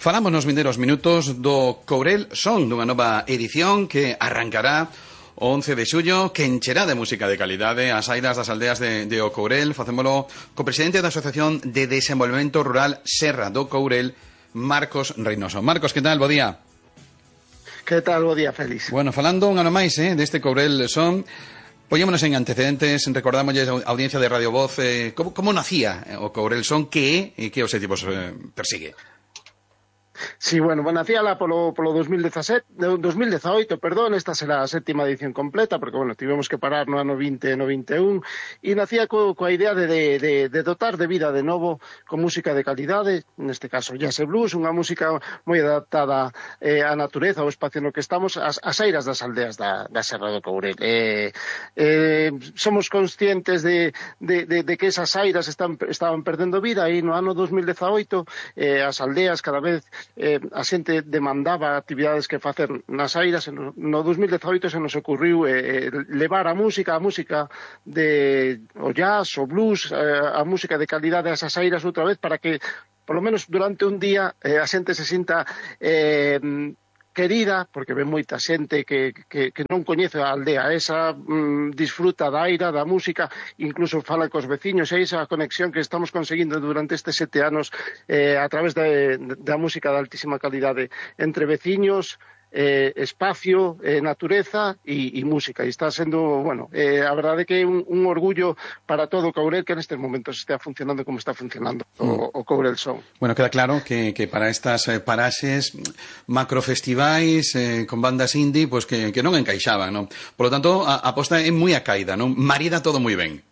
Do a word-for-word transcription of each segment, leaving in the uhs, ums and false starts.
Falamos nos vindeiros minutos do Courel Son, dunha nova edición que arrancará o once de xullo, que encherá de música de calidade as airas das aldeas de, de O Courel. Facémolo co presidente da Asociación de Desenvolvemento Rural Serra do Courel, Marcos Reynoso. Marcos, que tal? Bo día. Que tal? Bo día, Félix. Bueno, falando un ano máis eh, deste Courel Son, poñémonos en antecedentes, recordámoslle a audiencia de Radio Voz eh, como, como nacía o Courel Son, que é e que obxectivos eh, persigue. Sí, bueno, nacía lá polo, polo dos mil dezasete, dos mil dezaoito, perdón, esta será a sétima edición completa, porque, bueno, tivemos que parar no ano vinte e no vinte e un, e nacía co, coa idea de, de, de, de dotar de vida de novo con música de calidade, neste caso jazz e blues, unha música moi adaptada eh, á natureza, ao espacio no que estamos, as, as airas das aldeas da, da Serra do Courel. Eh, eh, somos conscientes de, de, de, de que esas airas están, estaban perdendo vida, e no ano dos mil dezaoito eh, as aldeas cada vez Eh, a xente demandaba actividades que facer nas airas. No, no dos mil dezaoito se nos ocurriu eh, levar a música, a música de o jazz, o blues, eh, a música de calidade a esas airas outra vez, para que, polo menos durante un día, eh, a xente se sinta eh, querida, porque ve moita xente que, que, que non coñece a aldea esa, mm, disfruta da aira, da música, incluso fala cos veciños, e esa conexión que estamos conseguindo durante estes sete anos eh, a través de, da música de altísima calidade entre veciños, eh, espacio, eh, natureza e, e música, e está sendo, bueno, eh, a verdade que é un, un orgullo para todo o Courel que nestes momentos estea funcionando como está funcionando o, o Courel Son. Bueno, queda claro que, que para estas eh, paraxes macrofestivais eh, con bandas indie, pues que, que non encaixaban, ¿no? Por lo tanto, a, a aposta é moi acaída, ¿no? Marida todo moi ben.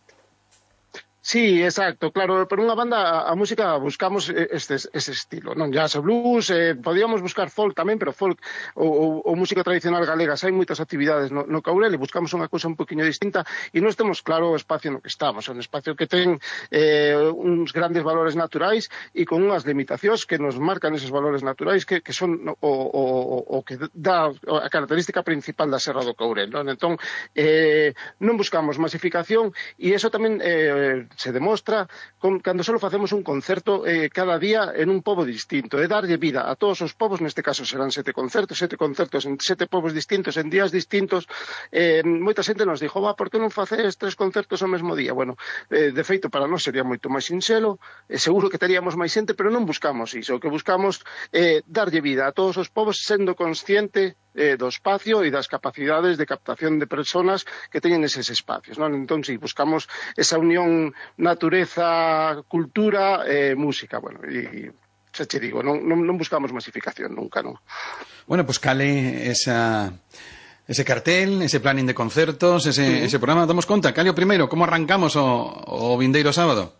Sí, exacto, claro, por unha banda a, a música buscamos este, este estilo, non jazz e blues, eh, podíamos buscar folk tamén, pero folk ou, ou música tradicional galega, hai moitas actividades no, no Courel e buscamos unha cousa un poquinho distinta e non temos claro o espacio no que estamos, un espacio que ten eh, uns grandes valores naturais e con unhas limitacións que nos marcan esos valores naturais que, que son o, o, o que dá a característica principal da Serra do Courel, non? Entón, eh, non buscamos masificación e iso tamén eh, se demostra con, cando só facemos un concerto eh, cada día en un pobo distinto, e darlle vida a todos os povos, neste caso serán sete concertos, sete concertos en sete povos distintos, en días distintos. Eh, moita xente nos dixo, va, por que non faces tres concertos ao mesmo día? Bueno, eh, de feito, para nós sería moito máis sinxelo, eh, seguro que teríamos máis xente, pero non buscamos iso, o que buscamos é eh, darlle vida a todos os povos sendo consciente eh, do espacio e das capacidades de captación de personas que teñen eses espacios, non? Entón, si, sí, buscamos esa unión natureza, cultura e eh, música, bueno, e xa che digo, non, non, non buscamos masificación nunca, non? Bueno, pues cale esa... ese cartel, ese planning de concertos, ese, uh-huh. ese programa, damos conta, cale o primeiro, como arrancamos o, o vindeiro sábado?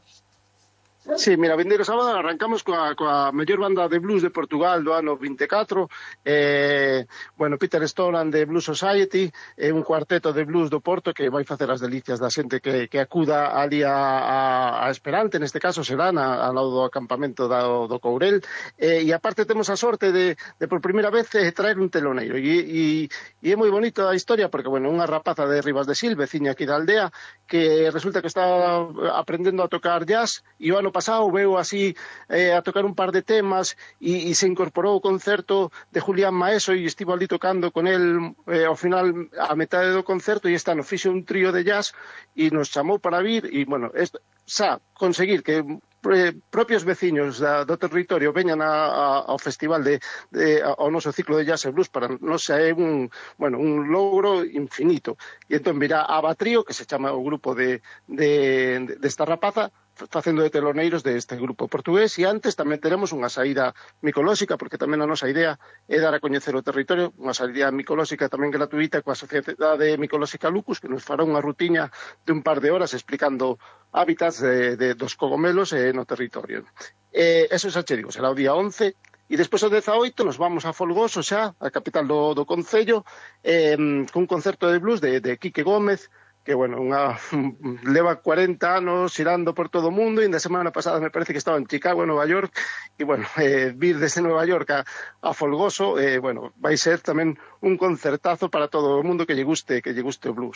Sí, mira, vindeiro sábado arrancamos coa, coa mellor banda de blues de Portugal do ano vinte e catro, eh, bueno, Peter Stolan de Blues Society, eh, un cuarteto de blues do Porto que vai facer as delicias da xente que, que acuda ali a, a, a Esperante, neste caso serán ao lado do acampamento do, do Courel, eh, e aparte temos a sorte de, de por primeira vez eh, traer un teloneiro, e, e, e é moi bonito a historia, porque, bueno, unha rapaza de Ribas de Sil, veciña aquí da aldea, que resulta que está aprendendo a tocar jazz, e o ano pasado veu así eh, a tocar un par de temas e, e se incorporou ao concerto de Julián Maeso e estivo ali tocando con el eh, ao final a metade do concerto, e esta nos fixe un trío de jazz e nos chamou para vir e, bueno, esto, xa conseguir que eh, propios veciños da, do territorio veñan a, a, ao festival de, de, ao noso ciclo de jazz e blues para nos é un, bueno, un logro infinito. E entón virá a Batrío, que se chama o grupo de, de, de esta rapaza, facendo de teloneiros deste grupo portugués, e antes tamén teremos unha saída micolóxica, porque tamén a nosa idea é dar a coñecer o territorio, unha saída micolóxica tamén gratuita coa Sociedade Micolóxica Lucus, que nos fará unha rutiña de un par de horas explicando hábitats de, de, dos cogomelos eh, no territorio. Eh, eso xa che digo, será o día once, e despois o dezaoito nos vamos a Folgoso xa, a capital do, do Concello, eh, cun concerto de blues de, de Quique Gómez, que, bueno, unha, leva cuarenta anos xirando por todo o mundo, e na semana pasada me parece que estaba en Chicago, en Nova York, e, bueno, eh, vir desde Nova York a, a Folgoso, eh, bueno, vai ser tamén un concertazo para todo o mundo que lle guste, que lle guste o blues.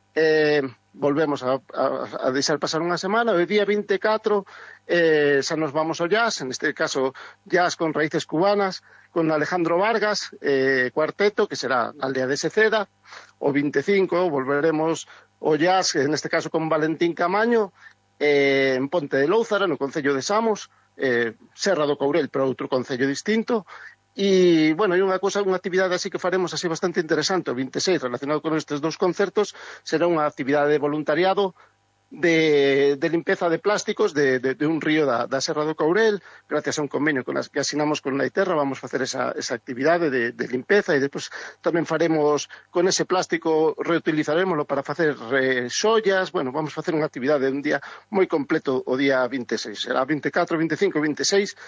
eh, volvemos a, a, a deixar pasar unha semana, e o día vinte e catro eh, xa nos vamos ao jazz, en este caso jazz con raíces cubanas, con Alejandro Vargas, eh, cuarteto, que será na aldea de Seceda. O vinte e cinco volveremos ao jazz, en este caso con Valentín Camaño, eh, en Ponte de Lóuzara, no concello de Samos, eh, Serra do Courel, pero outro concello distinto. E, bueno, hai unha cousa, unha actividade así que faremos así bastante interesante, o vinte e seis, relacionado con estes dous concertos, será unha actividade de voluntariado de, de limpeza de plásticos de, de, de un río da, da Serra do Courel. Gracias a un convenio con as que asinamos con Naiterra, vamos facer esa, esa actividade de, de limpeza, e depois tamén faremos con ese plástico, reutilizarémoslo para facer eh, xollas. Bueno, vamos facer unha actividade un día moi completo o día vinte e seis, será vinte e catro, vinte e cinco, vinte e seis,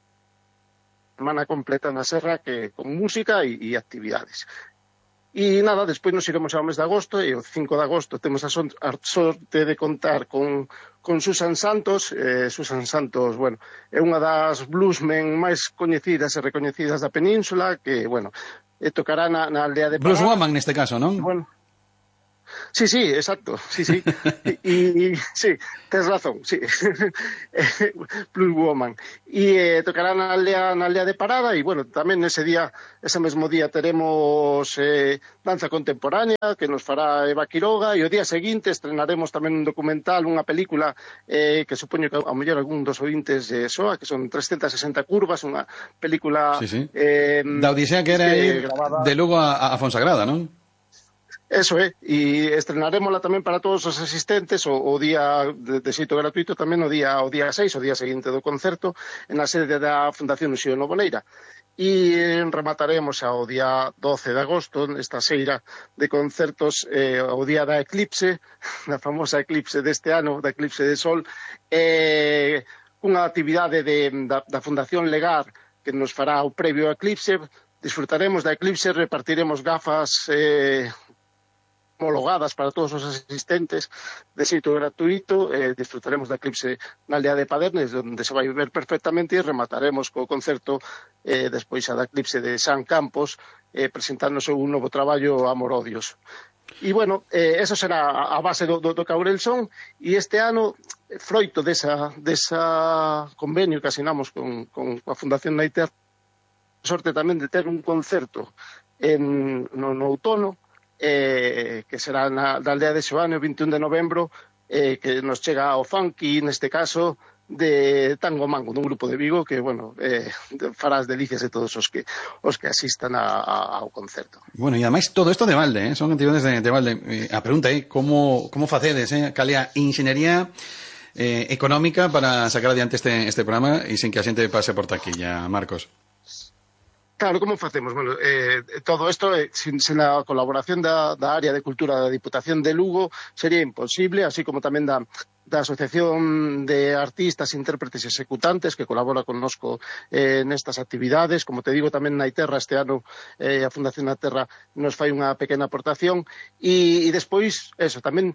semana completa na Serra, que con música e, e actividades. E nada, despois nos iremos ao mes de agosto, e o cinco de agosto temos a, son, a sorte de contar con, con Susan Santos. eh, Susan Santos, bueno, é unha das bluesmen máis coñecidas e recoñecidas da península, que, bueno, eh, tocará na, na aldea de Pará. Blues Woman neste caso, non? Bueno, sí, sí, exacto, sí, sí, y, y sí, tens razón, sí, Blues Woman, y eh, tocará na aldea, na aldea de Parada, e, bueno, tamén ese día, ese mesmo día teremos eh, danza contemporánea, que nos fará Eva Quiroga, e o día seguinte estrenaremos tamén un documental, unha película eh, que supoño que a mellor algún dos ointes eh, soa, que son trescentas sesenta curvas, unha película... Sí, sí. Eh, da Odisea que era eh, ir grabada... de Lugo a, a Fonsagrada, non? Eso é, e estrenarémola tamén para todos os asistentes o, o día de, de xeito gratuito tamén o día o día seis, o día seguinte do concerto, en a sede da Fundación Uxío Novoleira. E remataremos ao día doce de agosto, nesta xeira de concertos, eh, o día da eclipse, da famosa eclipse deste ano, da eclipse de sol, eh, unha actividade de, da, da Fundación Legar que nos fará o previo ao eclipse. Disfrutaremos da eclipse, repartiremos gafas eh, homologadas para todos os asistentes de xeito gratuito, eh, disfrutaremos da eclipse na aldea de Padernes, onde se vai ver perfectamente, e remataremos co concerto eh, despois a da eclipse de San Campos, eh, presentándose un novo traballo, Amor Odios. E, bueno, eh, eso será a base do, do, do Courel Son, e este ano, froito desa, desa convenio que asinamos con, con a Fundación Naiterra, sorte tamén de ter un concerto en, no, no outono, Eh, que será na, da aldea de Xoane o vinte e un de novembro, eh, que nos chega ao funky, neste caso, de Tango Mango, dun grupo de Vigo que, bueno, eh, fará as delicias de todos os que os que asistan a, a, ao concerto. Bueno, e ademais todo isto de balde, eh? Son actividades de, de balde. Eh, a pregunta é, eh, como, como facedes, eh? Calea inxeniería eh, económica para sacar adiante este, este programa e sin que a xente pase por taquilla, Marcos? Claro, como facemos? Bueno, eh, todo isto, eh, sin, sin a colaboración da, da área de cultura da Diputación de Lugo, sería imposible, así como tamén da, da Asociación de Artistas, Intérpretes e Executantes, que colabora connosco eh, nestas actividades. Como te digo, tamén na Naiterra este ano, eh, a Fundación Naiterra nos fai unha pequena aportación, e, e despois, eso, tamén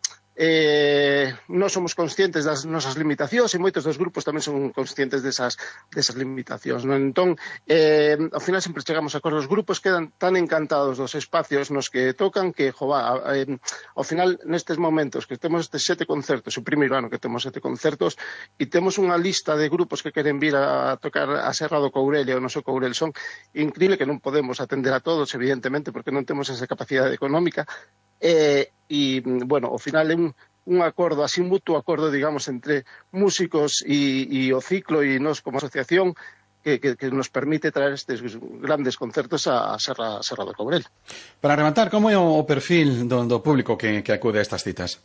eh, non somos conscientes das nosas limitacións, e moitos dos grupos tamén son conscientes desas, desas limitacións, non? Entón, eh, ao final sempre chegamos a acordos. Os grupos quedan tan encantados dos espacios nos que tocan que, jova, eh, ao final, nestes momentos que temos estes sete concertos, o primeiro ano que temos sete concertos, e temos unha lista de grupos que queren vir a tocar a Serra do Courel e o noso Courel Son, increíble, que non podemos atender a todos, evidentemente, porque non temos esa capacidade económica. Eh, e, bueno, ao final é un, un acordo, así un mutuo acordo, digamos, entre músicos e, e o ciclo e nós como asociación, que, que, que nos permite traer estes grandes concertos a, a Serra, Serra do Courel. Para rematar, como é o perfil do, do público que, que acude a estas citas?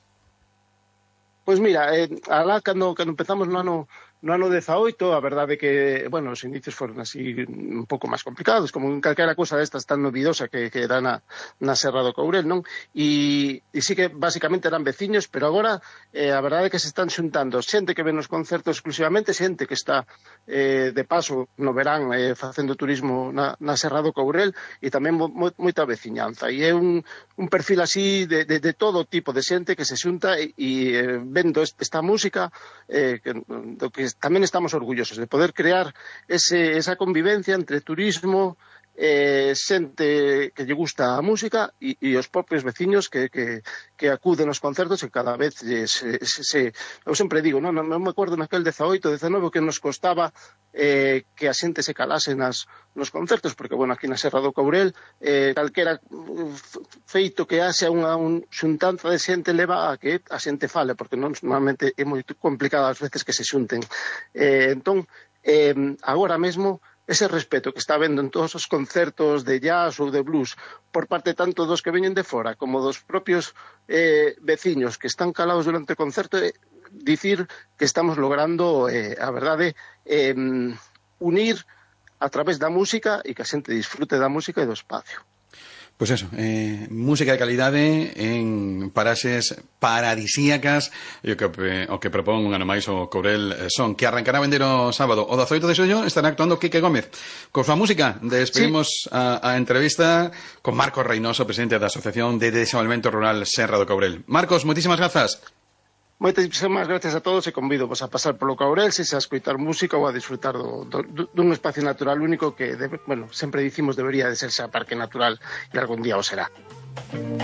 Pois mira, eh, alá cando, cando empezamos no ano no ano dezaoito, a verdade que, bueno, os inicios foron así un pouco máis complicados, como en calquera cousa destas tan novidosa que, que era na, na Serra do Courel, non? E, e sí que basicamente eran veciños, pero agora eh, a verdade é que se están xuntando xente que ven os concertos exclusivamente, xente que está eh, de paso no verán eh, facendo turismo na, na Serra do Courel, e tamén mo, mo, moita veciñanza. E é un, un perfil así de, de, de todo tipo de xente que se xunta e, e eh, vendo esta música eh, que, do que tamén estamos orgullosos de poder crear ese, esa convivencia entre turismo eh, xente que lle gusta a música e, e os propios veciños que, que, que acuden aos concertos e cada vez se, se, se, eu sempre digo, non, non, non me acordo naquel dezaoito, dezanove que nos costaba eh, que a xente se calase nas, nos concertos, porque, bueno, aquí na Serra do Courel eh, calquera feito que haxe unha un xuntanza de xente leva a que a xente fale, porque non, normalmente é moi complicado ás veces que se xunten. Eh, entón, eh, agora mesmo ese respeto que está vendo en todos os concertos de jazz ou de blues por parte tanto dos que veñen de fora como dos propios eh, veciños que están calados durante o concerto, é dicir que estamos logrando, eh, a verdade, eh, unir a través da música e que a xente disfrute da música e do espacio. Pois pues eso, eh, música de calidade en paraxes paradisíacas e o que, o que propón un ano máis o Courel Son, que arrancará a vender o sábado. O dezaoito de xullo estará actuando Quique Gómez. Con súa música despedimos sí. a, a entrevista con Marcos Reynoso, presidente da Asociación de Desenvolvemento Rural Serra do Courel. Marcos, moitísimas grazas. Moitísimas gracias a todos e convido vos a pasar polo Courel, se a escoitar música ou a disfrutar do, do, dun espacio natural único que, debe, bueno, sempre dicimos debería de ser xa parque natural e algún día o será.